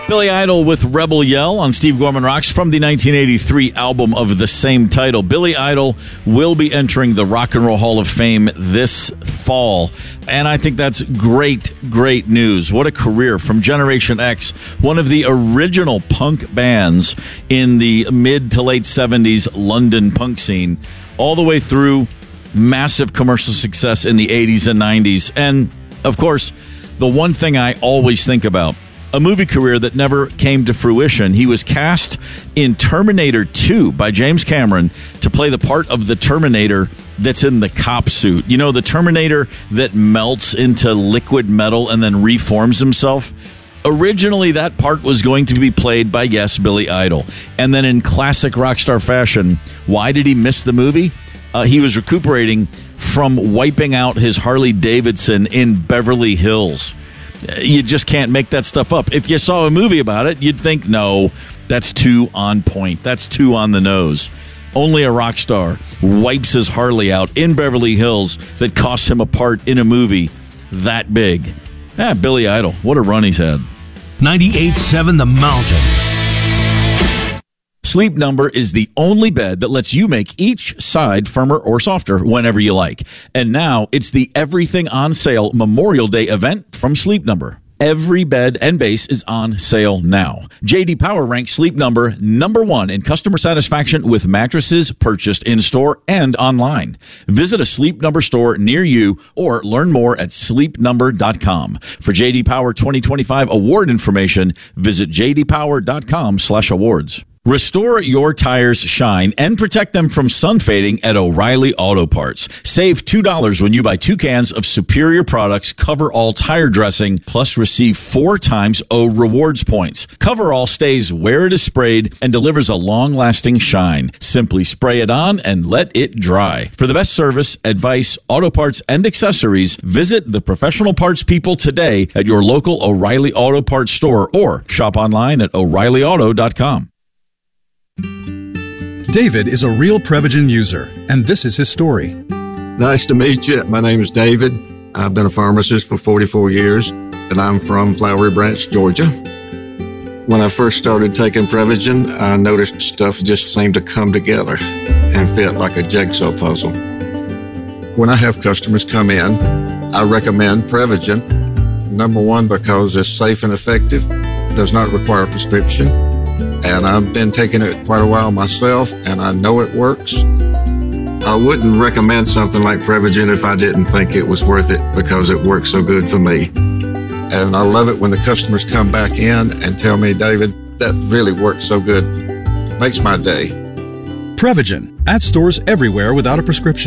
Billy Idol with Rebel Yell on Steve Gorman Rocks from the 1983 album of the same title. Billy Idol will be entering the Rock and Roll Hall of Fame this fall, and I think that's great news. What a career from Generation X, one of the original punk bands in the mid to late 70s London punk scene, all the way through massive commercial success in the 80s and 90s. And, of course, the one thing I always think about, a movie career that never came to fruition. He was cast in Terminator 2 by James Cameron to play the part of the Terminator that's in the cop suit. You know, the Terminator that melts into liquid metal and then reforms himself? Originally, that part was going to be played by, yes, Billy Idol. And then in classic rock star fashion, why did he miss the movie? He was recuperating from wiping out his Harley Davidson in Beverly Hills. You just can't make that stuff up. If you saw a movie about it, you'd think, no, that's too on point. That's too on the nose. Only a rock star wipes his Harley out in Beverly Hills that costs him a part in a movie that big. Billy Idol, what a run he's had. 98.7 The Mountain. Sleep Number is the only bed that lets you make each side firmer or softer whenever you like. And now it's the Everything on Sale Memorial Day event from Sleep Number. Every bed and base is on sale now. J.D. Power ranks Sleep Number number one in customer satisfaction with mattresses purchased in-store and online. Visit a Sleep Number store near you or learn more at sleepnumber.com. For J.D. Power 2025 award information, visit jdpower.com/awards. Restore your tires' shine and protect them from sun fading at O'Reilly Auto Parts. Save $2 when you buy 2 cans of Superior Products Cover-All tire dressing, plus receive 4 times O Rewards points. Cover-All stays where it is sprayed and delivers a long-lasting shine. Simply spray it on and let it dry. For the best service, advice, auto parts, and accessories, visit the professional parts people today at your local O'Reilly Auto Parts store or shop online at O'ReillyAuto.com. David is a real Prevagen user, and this is his story. Nice to meet you. My name is David. I've been a pharmacist for 44 years, and I'm from Flowery Branch, Georgia. When I first started taking Prevagen, I noticed stuff just seemed to come together and fit like a jigsaw puzzle. When I have customers come in, I recommend Prevagen. Number one, because it's safe and effective, does not require a prescription. And I've been taking it quite a while myself, and I know it works. I wouldn't recommend something like Prevagen if I didn't think it was worth it because it works so good for me. And I love it when the customers come back in and tell me, David, that really works so good. Makes my day. Prevagen, at stores everywhere without a prescription.